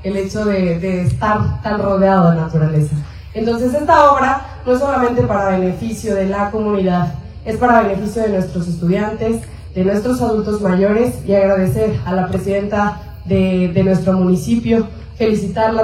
el hecho de estar tan rodeado de naturaleza. Entonces esta obra no es solamente para beneficio de la comunidad, es para beneficio de nuestros estudiantes, de nuestros adultos mayores, y agradecer a la presidenta de nuestro municipio, felicitarla